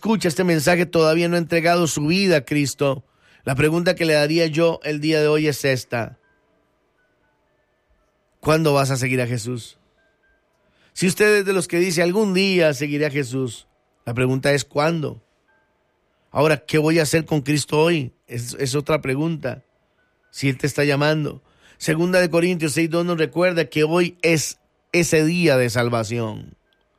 escucha este mensaje todavía no ha entregado su vida a Cristo, la pregunta que le daría yo el día de hoy es esta: ¿cuándo vas a seguir a Jesús? Si usted es de los que dice algún día seguiré a Jesús, la pregunta es ¿cuándo? Ahora, ¿qué voy a hacer con Cristo hoy? Es otra pregunta. Si Él te está llamando. Segunda de Corintios 6:2 nos recuerda que hoy es ese día de salvación.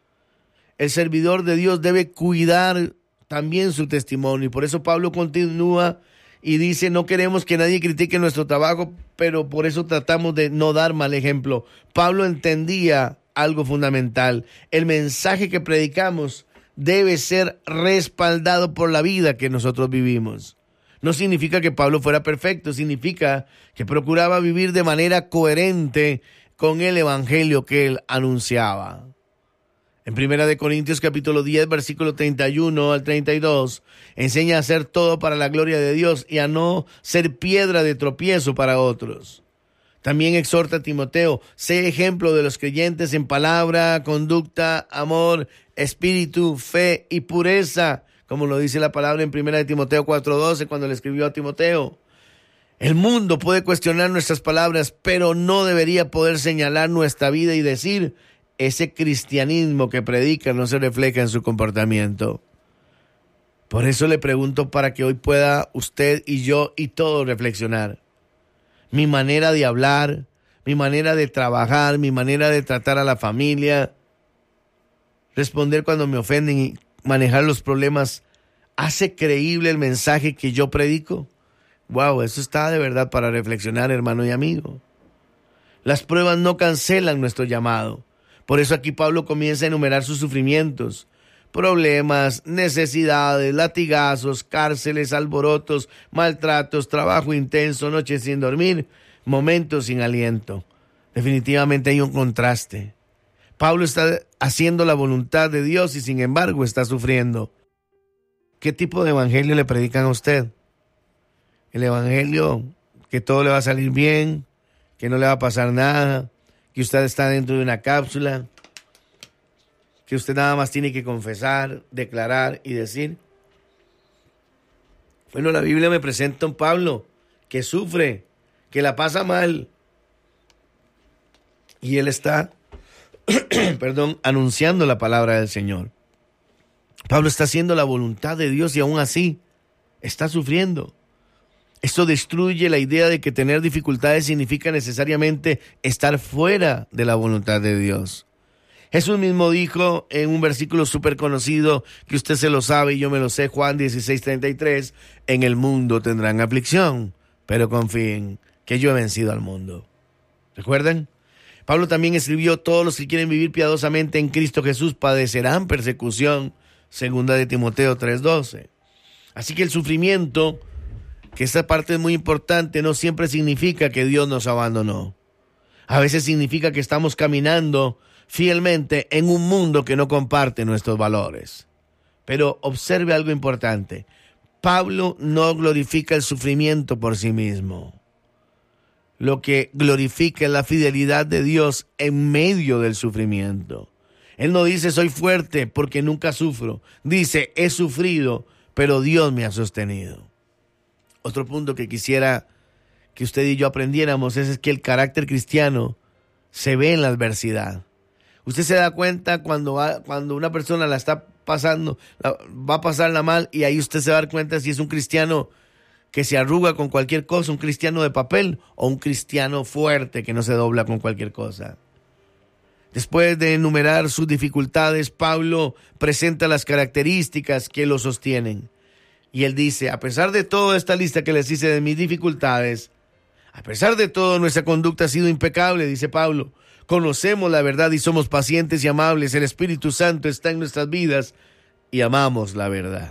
El servidor de Dios debe cuidar también su testimonio. Y por eso Pablo continúa y dice: no queremos que nadie critique nuestro trabajo, pero por eso tratamos de no dar mal ejemplo. Pablo entendía algo fundamental: el mensaje que predicamos debe ser respaldado por la vida que nosotros vivimos. No significa que Pablo fuera perfecto, significa que procuraba vivir de manera coherente con el evangelio que él anunciaba. En 1 Corintios capítulo 10, versículo 31 al 32, enseña a hacer todo para la gloria de Dios y a no ser piedra de tropiezo para otros. También exhorta a Timoteo: sé ejemplo de los creyentes en palabra, conducta, amor, espíritu, fe y pureza, como lo dice la palabra en 1 Timoteo 4:12 cuando le escribió a Timoteo. El mundo puede cuestionar nuestras palabras, pero no debería poder señalar nuestra vida y decir: ese cristianismo que predica no se refleja en su comportamiento. Por eso le pregunto, para que hoy pueda usted y yo y todos reflexionar. Mi manera de hablar, mi manera de trabajar, mi manera de tratar a la familia, responder cuando me ofenden y manejar los problemas, ¿hace creíble el mensaje que yo predico? Wow, eso está de verdad para reflexionar, hermano y amigo. Las pruebas no cancelan nuestro llamado. Por eso aquí Pablo comienza a enumerar sus sufrimientos, problemas, necesidades, latigazos, cárceles, alborotos, maltratos, trabajo intenso, noches sin dormir, momentos sin aliento. Definitivamente hay un contraste. Pablo está haciendo la voluntad de Dios y sin embargo está sufriendo. ¿Qué tipo de evangelio le predican a usted? El evangelio que todo le va a salir bien, que no le va a pasar nada, que usted está dentro de una cápsula, que usted nada más tiene que confesar, declarar y decir. Bueno, la Biblia me presenta a un Pablo que sufre, que la pasa mal. Y él está, anunciando la palabra del Señor. Pablo está haciendo la voluntad de Dios y aún así está sufriendo. Esto destruye la idea de que tener dificultades significa necesariamente estar fuera de la voluntad de Dios. Jesús mismo dijo en un versículo súper conocido, que usted se lo sabe y yo me lo sé, Juan 16:33, en el mundo tendrán aflicción, pero confíen que yo he vencido al mundo. ¿Recuerdan? Pablo también escribió: todos los que quieren vivir piadosamente en Cristo Jesús padecerán persecución, segunda de Timoteo 3:12. Así que el sufrimiento, que esta parte es muy importante, no siempre significa que Dios nos abandonó. A veces significa que estamos caminando fielmente en un mundo que no comparte nuestros valores. Pero observe algo importante: Pablo no glorifica el sufrimiento por sí mismo. Lo que glorifica es la fidelidad de Dios en medio del sufrimiento. Él no dice soy fuerte porque nunca sufro. Dice he sufrido, pero Dios me ha sostenido. Otro punto que quisiera que usted y yo aprendiéramos es que el carácter cristiano se ve en la adversidad. Usted se da cuenta cuando una persona la está pasando, va a pasarla mal, y ahí usted se va a dar cuenta si es un cristiano que se arruga con cualquier cosa, un cristiano de papel, o un cristiano fuerte que no se dobla con cualquier cosa. Después de enumerar sus dificultades, Pablo presenta las características que lo sostienen. Y él dice: a pesar de toda esta lista que les hice de mis dificultades, a pesar de todo, nuestra conducta ha sido impecable, dice Pablo. Conocemos la verdad y somos pacientes y amables. El Espíritu Santo está en nuestras vidas y amamos la verdad.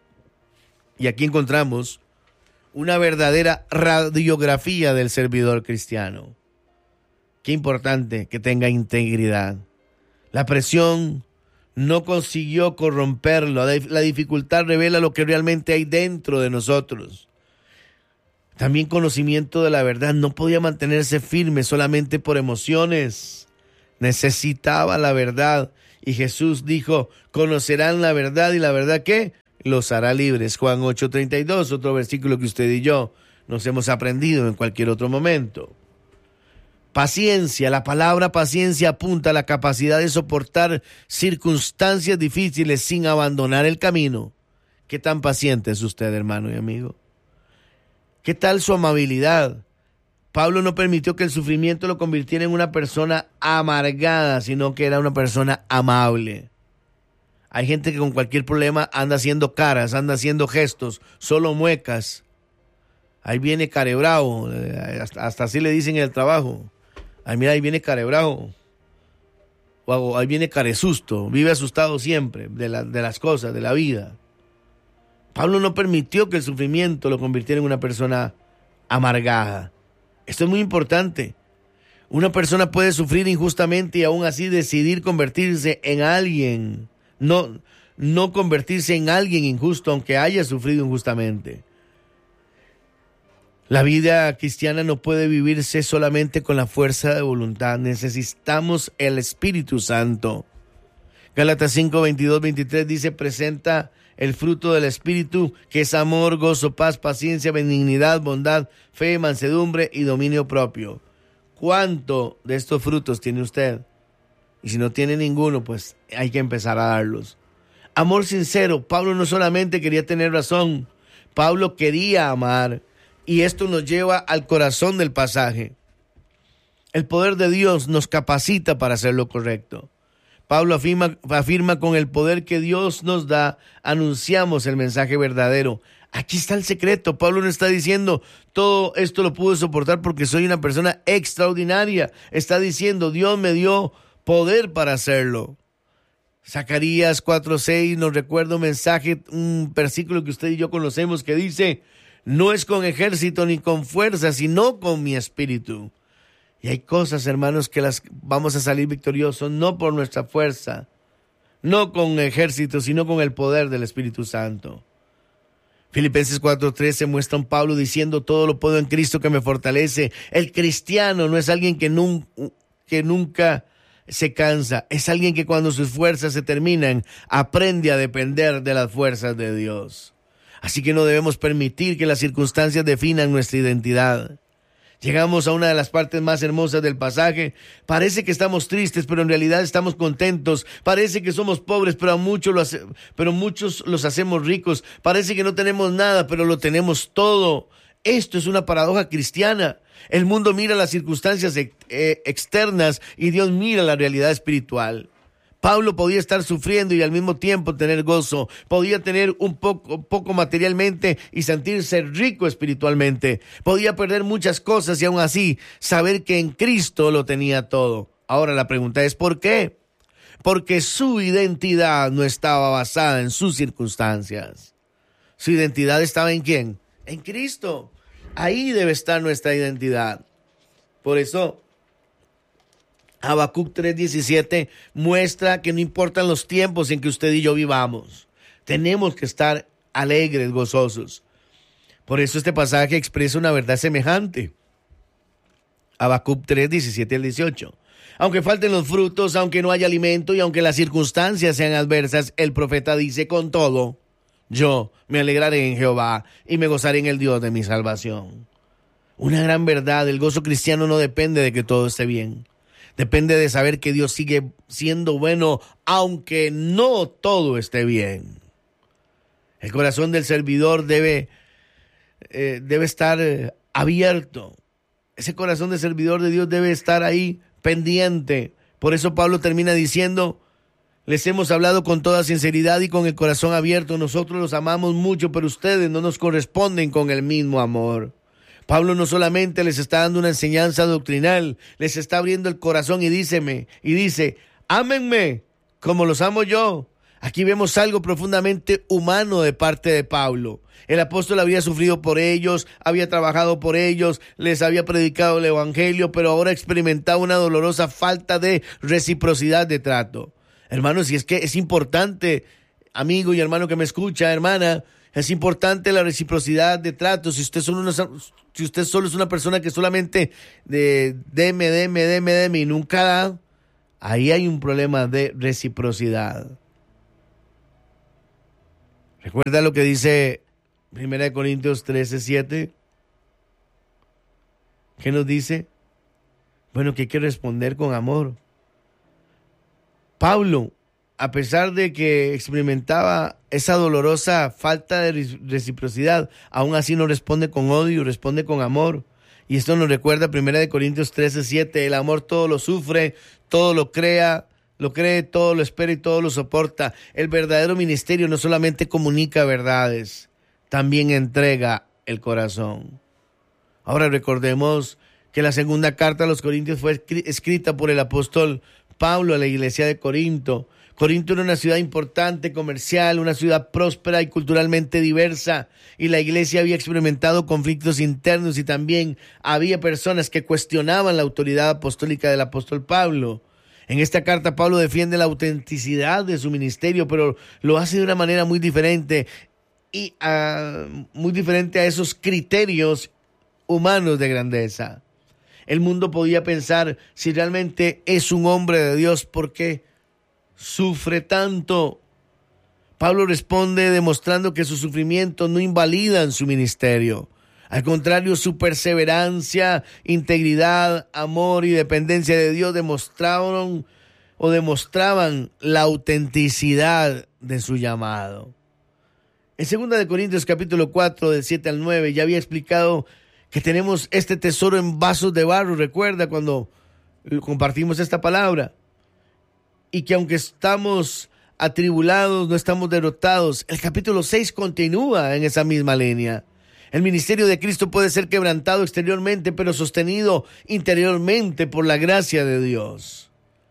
Y aquí encontramos una verdadera radiografía del servidor cristiano. Qué importante que tenga integridad. La presión no consiguió corromperlo. La dificultad revela lo que realmente hay dentro de nosotros. También conocimiento de la verdad. No podía mantenerse firme solamente por emociones. Necesitaba la verdad. Y Jesús dijo: conocerán la verdad, y la verdad ¿qué? los hará libres. Juan 8:32, otro versículo que usted y yo nos hemos aprendido en cualquier otro momento. Paciencia, la palabra paciencia apunta a la capacidad de soportar circunstancias difíciles sin abandonar el camino. ¿Qué tan paciente es usted, hermano y amigo? ¿Qué tal su amabilidad? Pablo no permitió que el sufrimiento lo convirtiera en una persona amargada, sino que era una persona amable. Hay gente que con cualquier problema anda haciendo caras, anda haciendo gestos, solo muecas. Ahí viene carebravo, hasta así le dicen en el trabajo. Ay, mira, ahí viene carebravo. O ahí viene caresusto, vive asustado siempre de las cosas, de la vida. Pablo no permitió que el sufrimiento lo convirtiera en una persona amargada. Esto es muy importante. Una persona puede sufrir injustamente y aún así decidir convertirse en alguien. No convertirse en alguien injusto, aunque haya sufrido injustamente. La vida cristiana no puede vivirse solamente con la fuerza de voluntad. Necesitamos el Espíritu Santo. Gálatas 5, 22, 23 dice, presenta el fruto del Espíritu, que es amor, gozo, paz, paciencia, benignidad, bondad, fe, mansedumbre y dominio propio. ¿Cuánto de estos frutos tiene usted? Y si no tiene ninguno, pues hay que empezar a darlos. Amor sincero. Pablo no solamente quería tener razón, Pablo quería amar. Y esto nos lleva al corazón del pasaje. El poder de Dios nos capacita para hacer lo correcto. Pablo afirma con el poder que Dios nos da, anunciamos el mensaje verdadero. Aquí está el secreto. Pablo no está diciendo, todo esto lo pude soportar porque soy una persona extraordinaria. Está diciendo, Dios me dio poder para hacerlo. Zacarías 4:6 nos recuerda un versículo que usted y yo conocemos que dice, no es con ejército ni con fuerza, sino con mi espíritu. Y hay cosas, hermanos, que las vamos a salir victoriosos, no por nuestra fuerza, no con ejército, sino con el poder del Espíritu Santo. Filipenses 4:13 muestra a Pablo diciendo, todo lo puedo en Cristo que me fortalece. El cristiano no es alguien que nunca se cansa, es alguien que cuando sus fuerzas se terminan, aprende a depender de las fuerzas de Dios. Así que no debemos permitir que las circunstancias definan nuestra identidad. Llegamos a una de las partes más hermosas del pasaje. Parece que estamos tristes, pero en realidad estamos contentos. Parece que somos pobres, pero muchos los hacemos ricos. Parece que no tenemos nada, pero lo tenemos todo. Esto es una paradoja cristiana. El mundo mira las circunstancias externas y Dios mira la realidad espiritual. Pablo podía estar sufriendo y al mismo tiempo tener gozo. Podía tener un poco materialmente y sentirse rico espiritualmente. Podía perder muchas cosas y aún así saber que en Cristo lo tenía todo. Ahora la pregunta es ¿por qué? Porque su identidad no estaba basada en sus circunstancias. Su identidad estaba ¿en quién? En Cristo. Ahí debe estar nuestra identidad. Por eso Habacuc 3:17 muestra que no importan los tiempos en que usted y yo vivamos. Tenemos que estar alegres, gozosos. Por eso este pasaje expresa una verdad semejante. Habacuc 3:17 al 18. Aunque falten los frutos, aunque no haya alimento y aunque las circunstancias sean adversas, el profeta dice, con todo, yo me alegraré en Jehová y me gozaré en el Dios de mi salvación. Una gran verdad, el gozo cristiano no depende de que todo esté bien. Depende de saber que Dios sigue siendo bueno, aunque no todo esté bien. El corazón del servidor debe estar abierto. Ese corazón de servidor de Dios debe estar ahí pendiente. Por eso Pablo termina diciendo, les hemos hablado con toda sinceridad y con el corazón abierto. Nosotros los amamos mucho, pero ustedes no nos corresponden con el mismo amor. Pablo no solamente les está dando una enseñanza doctrinal, les está abriendo el corazón y dice, ámenme como los amo yo. Aquí vemos algo profundamente humano de parte de Pablo. El apóstol había sufrido por ellos, había trabajado por ellos, les había predicado el evangelio, pero ahora experimentaba una dolorosa falta de reciprocidad de trato. Hermanos, y es que es importante, amigo y hermano que me escucha, hermana, es importante la reciprocidad de trato. Si usted solo es una persona que solamente deme y nunca da, ahí hay un problema de reciprocidad. ¿Recuerda lo que dice 1 Corintios 13:7? ¿Qué nos dice? Bueno, que hay que responder con amor. Pablo, a pesar de que experimentaba esa dolorosa falta de reciprocidad, aún así no responde con odio, responde con amor. Y esto nos recuerda 1 Corintios 13:7, el amor todo lo sufre, todo lo cree, todo lo espera y todo lo soporta. El verdadero ministerio no solamente comunica verdades, también entrega el corazón. Ahora recordemos que la segunda carta a los Corintios fue escrita por el apóstol Pablo a la iglesia de Corinto. Corinto era una ciudad importante, comercial, una ciudad próspera y culturalmente diversa, y la iglesia había experimentado conflictos internos y también había personas que cuestionaban la autoridad apostólica del apóstol Pablo. En esta carta Pablo defiende la autenticidad de su ministerio, pero lo hace de una manera muy diferente muy diferente a esos criterios humanos de grandeza. El mundo podía pensar, si realmente es un hombre de Dios, ¿por qué sufre tanto? Pablo responde demostrando que sus sufrimientos no invalidan su ministerio. Al contrario, su perseverancia, integridad, amor y dependencia de Dios demostraban la autenticidad de su llamado. En 2 Corintios capítulo 4, del 7 al 9, ya había explicado que tenemos este tesoro en vasos de barro. Recuerda cuando compartimos esta palabra. Y que aunque estamos atribulados, no estamos derrotados. El capítulo 6 continúa en esa misma línea. El ministerio de Cristo puede ser quebrantado exteriormente, pero sostenido interiormente por la gracia de Dios.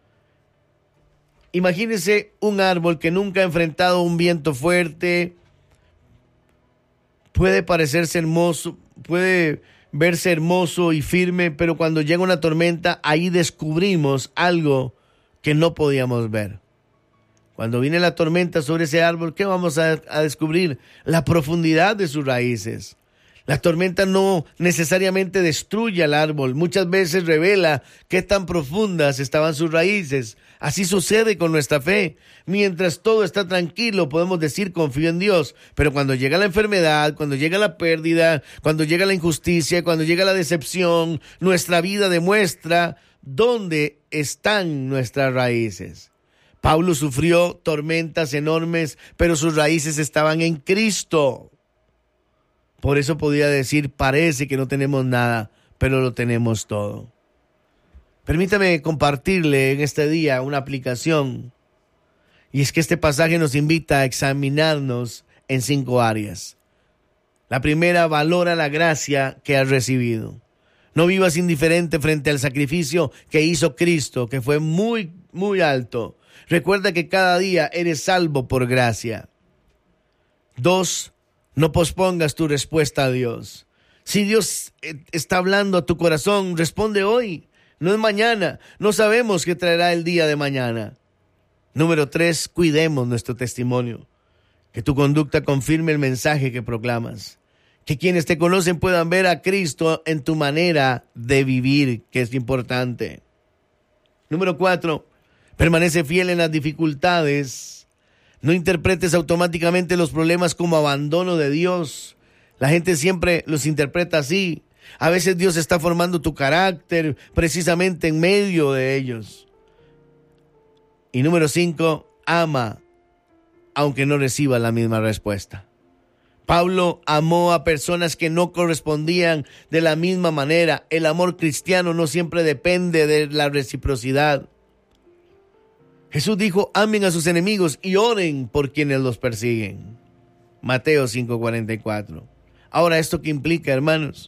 Imagínese un árbol que nunca ha enfrentado un viento fuerte. Puede parecerse hermoso, puede verse hermoso y firme, pero cuando llega una tormenta, ahí descubrimos algo que no podíamos ver. Cuando viene la tormenta sobre ese árbol, ¿qué vamos a descubrir? La profundidad de sus raíces. La tormenta no necesariamente destruye al árbol, muchas veces revela qué tan profundas estaban sus raíces. Así sucede con nuestra fe. Mientras todo está tranquilo, podemos decir confío en Dios, pero cuando llega la enfermedad, cuando llega la pérdida, cuando llega la injusticia, cuando llega la decepción, nuestra vida demuestra dónde están nuestras raíces. Pablo sufrió tormentas enormes, pero sus raíces estaban en Cristo. Por eso podía decir, parece que no tenemos nada, pero lo tenemos todo. Permítame compartirle en este día una aplicación. Y es que este pasaje nos invita a examinarnos en 5 áreas. La primera, valora la gracia que has recibido. No vivas indiferente frente al sacrificio que hizo Cristo, que fue muy, muy alto. Recuerda que cada día eres salvo por gracia. 2, no pospongas tu respuesta a Dios. Si Dios está hablando a tu corazón, responde hoy, no es mañana. No sabemos qué traerá el día de mañana. Número 3, cuidemos nuestro testimonio. Que tu conducta confirme el mensaje que proclamas. Que quienes te conocen puedan ver a Cristo en tu manera de vivir, que es importante. Número 4, permanece fiel en las dificultades. No interpretes automáticamente los problemas como abandono de Dios. La gente siempre los interpreta así. A veces Dios está formando tu carácter precisamente en medio de ellos. Y número 5, ama aunque no reciba la misma respuesta. Pablo amó a personas que no correspondían de la misma manera. El amor cristiano no siempre depende de la reciprocidad. Jesús dijo, amen a sus enemigos y oren por quienes los persiguen. Mateo 5:44. Ahora, ¿esto qué implica, hermanos?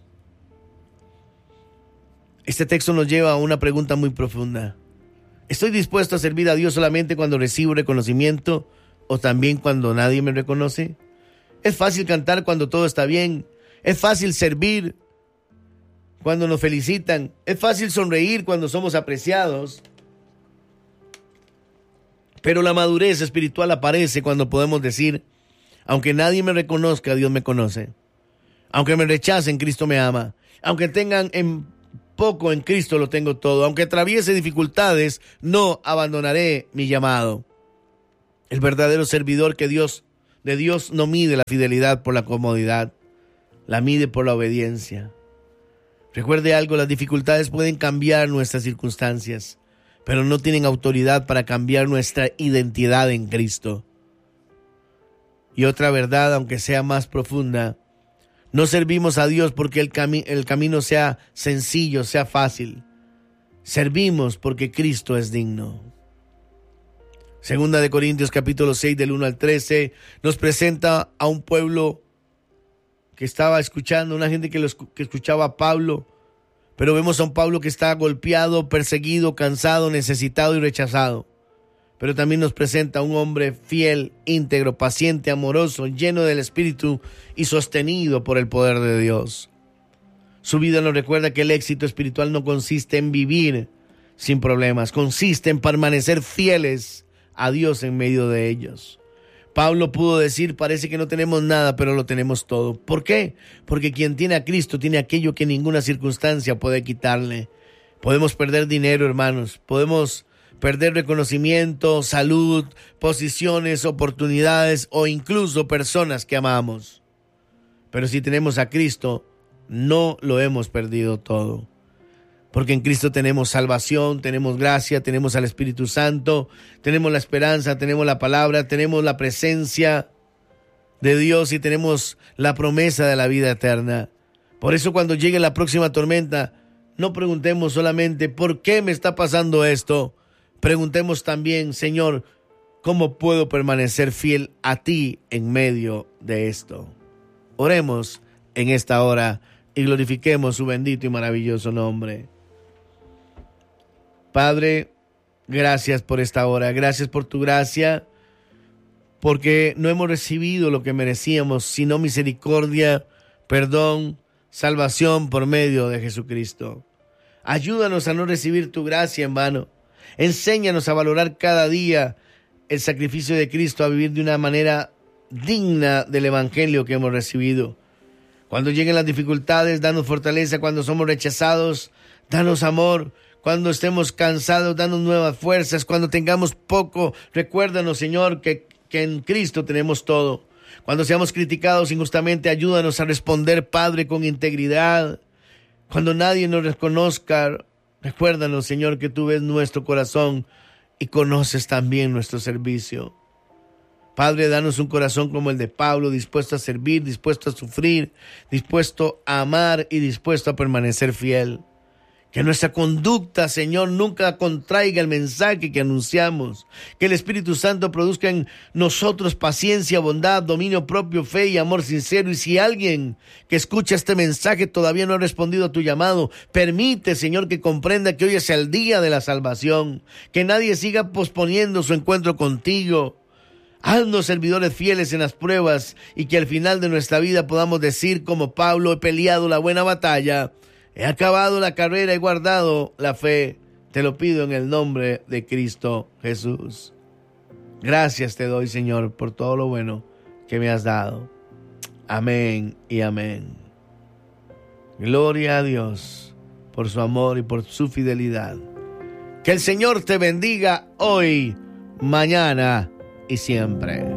Este texto nos lleva a una pregunta muy profunda. ¿Estoy dispuesto a servir a Dios solamente cuando recibo reconocimiento o también cuando nadie me reconoce? Es fácil cantar cuando todo está bien. Es fácil servir cuando nos felicitan. Es fácil sonreír cuando somos apreciados. Pero la madurez espiritual aparece cuando podemos decir, aunque nadie me reconozca, Dios me conoce. Aunque me rechacen, Cristo me ama. Aunque tengan en poco, en Cristo lo tengo todo. Aunque atraviese dificultades, no abandonaré mi llamado. El verdadero servidor que Dios de Dios no mide la fidelidad por la comodidad, la mide por la obediencia. Recuerde algo, las dificultades pueden cambiar nuestras circunstancias, pero no tienen autoridad para cambiar nuestra identidad en Cristo. Y otra verdad, aunque sea más profunda, no servimos a Dios porque el camino sea sencillo, sea fácil. Servimos porque Cristo es digno. Segunda de Corintios capítulo 6 del 1 al 13 nos presenta a un pueblo que estaba escuchando, una gente que escuchaba a Pablo, pero vemos a un Pablo que está golpeado, perseguido, cansado, necesitado y rechazado. Pero también nos presenta a un hombre fiel, íntegro, paciente, amoroso, lleno del Espíritu y sostenido por el poder de Dios. Su vida nos recuerda que el éxito espiritual no consiste en vivir sin problemas, consiste en permanecer fieles a Dios en medio de ellos. Pablo pudo decir, parece que no tenemos nada, pero lo tenemos todo. ¿Por qué? Porque quien tiene a Cristo tiene aquello que ninguna circunstancia puede quitarle. Podemos perder dinero, hermanos. Podemos perder reconocimiento, salud, posiciones, oportunidades o incluso personas que amamos. Pero si tenemos a Cristo, no lo hemos perdido todo. Porque en Cristo tenemos salvación, tenemos gracia, tenemos al Espíritu Santo, tenemos la esperanza, tenemos la palabra, tenemos la presencia de Dios y tenemos la promesa de la vida eterna. Por eso cuando llegue la próxima tormenta, no preguntemos solamente ¿por qué me está pasando esto? Preguntemos también, Señor, ¿cómo puedo permanecer fiel a ti en medio de esto? Oremos en esta hora y glorifiquemos su bendito y maravilloso nombre. Padre, gracias por esta hora, gracias por tu gracia, porque no hemos recibido lo que merecíamos, sino misericordia, perdón, salvación por medio de Jesucristo. Ayúdanos a no recibir tu gracia en vano. Enséñanos a valorar cada día el sacrificio de Cristo, a vivir de una manera digna del evangelio que hemos recibido. Cuando lleguen las dificultades, danos fortaleza. Cuando somos rechazados, danos amor. Cuando estemos cansados, danos nuevas fuerzas. Cuando tengamos poco, recuérdanos, Señor, que en Cristo tenemos todo. Cuando seamos criticados injustamente, ayúdanos a responder, Padre, con integridad. Cuando nadie nos reconozca, recuérdanos, Señor, que tú ves nuestro corazón y conoces también nuestro servicio. Padre, danos un corazón como el de Pablo, dispuesto a servir, dispuesto a sufrir, dispuesto a amar y dispuesto a permanecer fiel. Que nuestra conducta, Señor, nunca contraiga el mensaje que anunciamos. Que el Espíritu Santo produzca en nosotros paciencia, bondad, dominio propio, fe y amor sincero. Y si alguien que escucha este mensaje todavía no ha respondido a tu llamado, permite, Señor, que comprenda que hoy es el día de la salvación. Que nadie siga posponiendo su encuentro contigo. Haznos servidores fieles en las pruebas y que al final de nuestra vida podamos decir como Pablo: he peleado la buena batalla. He acabado la carrera y guardado la fe. Te lo pido en el nombre de Cristo Jesús. Gracias te doy, Señor, por todo lo bueno que me has dado. Amén y amén. Gloria a Dios por su amor y por su fidelidad. Que el Señor te bendiga hoy, mañana y siempre.